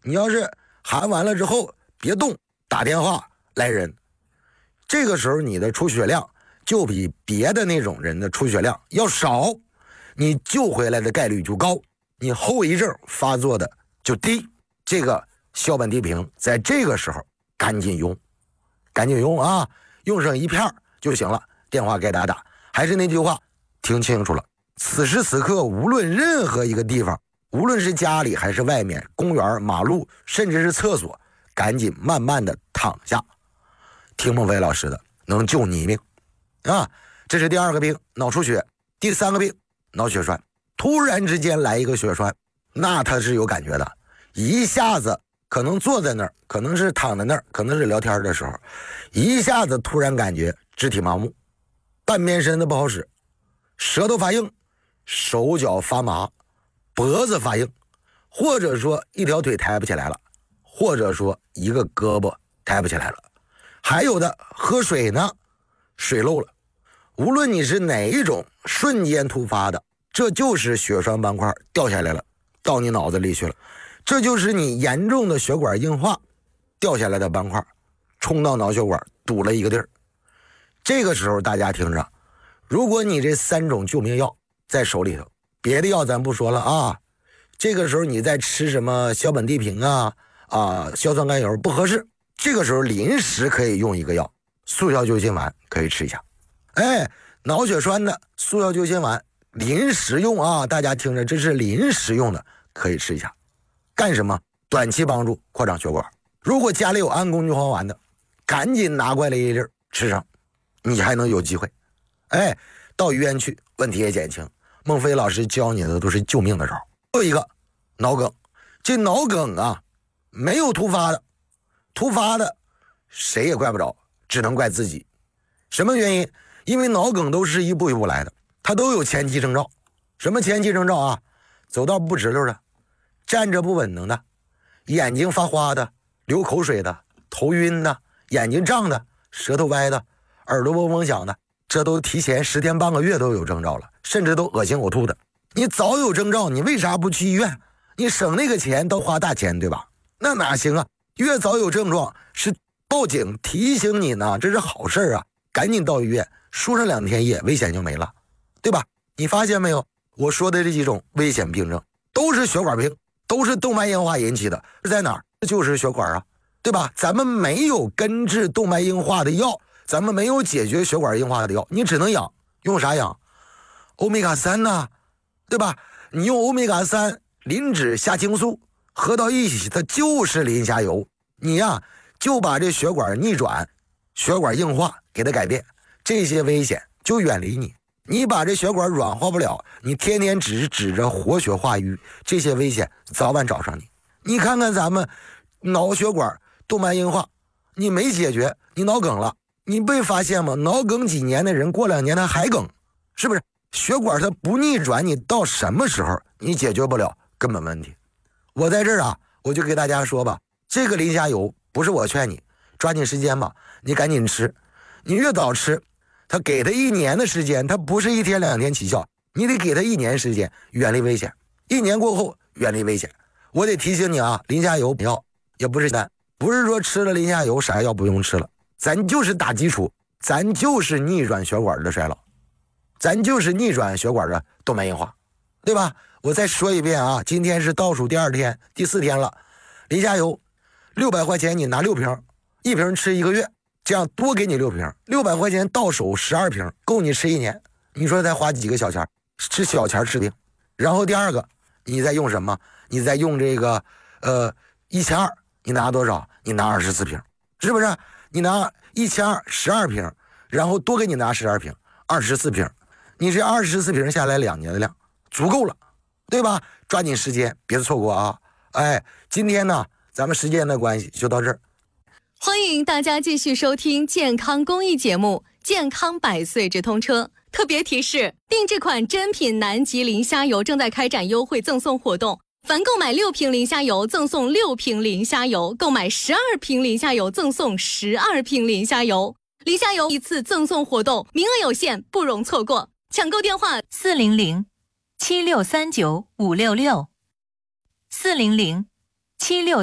你要是含完了之后别动，打电话来人，这个时候你的出血量就比别的那种人的出血量要少，你救回来的概率就高，你后遗症发作的就低。这个硝苯地平在这个时候赶紧用啊，用上1片就行了。电话该打，还是那句话，听清楚了，此时此刻无论任何一个地方，无论是家里还是外面，公园、马路，甚至是厕所，赶紧慢慢的躺下，听孟非老师的，能救你一命啊！这是第2个病，脑出血。第3个病，脑血栓。突然之间来一个血栓，那他是有感觉的，一下子可能坐在那儿，可能是躺在那儿，可能是聊天的时候，一下子突然感觉肢体麻木，半边身子不好使，舌头发硬，手脚发麻，脖子发硬，或者说一条腿抬不起来了，或者说一个胳膊抬不起来了，还有的喝水呢，水漏了。无论你是哪一种瞬间突发的，这就是血栓斑块掉下来了，到你脑子里去了，这就是你严重的血管硬化掉下来的斑块冲到脑血管堵了一个地儿。这个时候大家听着，如果你这3种救命药在手里头，别的药咱不说了啊，这个时候你再吃什么硝苯地平硝酸甘油不合适，这个时候临时可以用一个药，速效救心丸可以吃一下。脑血栓的速效救心丸临时用啊，大家听着，这是临时用的，可以吃一下。干什么？短期帮助扩张血管。如果家里有安宫牛黄丸的，赶紧拿过来1粒吃上，你还能有机会。到医院去，问题也减轻。孟非老师教你的都是救命的招。还有一个脑梗，这脑梗啊，没有突发的谁也怪不着，只能怪自己。什么原因？因为脑梗都是一步一步来的，它都有前期征兆。什么前期征兆啊？走道不直溜的，站着不稳当的，眼睛发花的，流口水的，头晕的，眼睛胀的，舌头歪的，耳朵嗡嗡响的，这都提前10天半个月都有征兆了，甚至都恶心呕吐的。你早有征兆，你为啥不去医院？你省那个钱都花大钱，对吧？那哪行啊？越早有症状是报警提醒你呢，这是好事啊，赶紧到医院，输上2天液，危险就没了，对吧？你发现没有？我说的这几种危险病症都是血管病，都是动脉硬化引起的，是在哪儿？就是血管啊，对吧？咱们没有根治动脉硬化的药，咱们没有解决血管硬化的药，你只能养。用啥养？欧米伽3呢，对吧？你用欧米伽3、磷脂、虾青素合到一起，它就是磷虾油。你呀，就把这血管逆转、血管硬化给它改变，这些危险就远离你。你把这血管软化不了，你天天只指着活血化瘀，这些危险早晚找上你。你看看咱们脑血管动脉硬化，你没解决，你脑梗了，你被发现吗？脑梗几年的人过2年他还梗，是不是？血管它不逆转，你到什么时候你解决不了根本问题。我在这儿啊，我就给大家说吧，这个磷虾油不是我劝你抓紧时间吧，你赶紧吃，你越早吃，他给他1年的时间，他不是1天2天起效，你得给他1年时间，远离危险。1年过后远离危险。我得提醒你啊，磷虾油药也不是单，不是说吃了磷虾油啥药不用吃了，咱就是打基础，咱就是逆转血管的衰老，咱就是逆转血管的动脉硬化，对吧？我再说一遍啊，今天是倒数第2天、第4天了，磷虾油600块钱你拿6瓶，1瓶吃1个月，这样多给你6瓶，600块钱到手12瓶，够你吃1年。你说再花几个小钱，吃小钱治病。然后第2个，你再用什么？你再用这个1200，你拿多少？你拿24瓶，是不是？你拿120012瓶，然后多给你拿12瓶，24瓶，你这24瓶下来2年的量足够了，对吧？抓紧时间，别错过啊！今天呢，咱们时间的关系就到这儿。 欢迎大家继续收听健康公益节目《健康百岁直通车》。特别提示：定制款真品南极磷虾油正在开展优惠赠送活动，凡购买6瓶磷虾油赠送6瓶磷虾油，购买12瓶磷虾油赠送12瓶磷虾油。磷虾油一次赠送活动，名额有限，不容错过。抢购电话 400-7639-566 400-76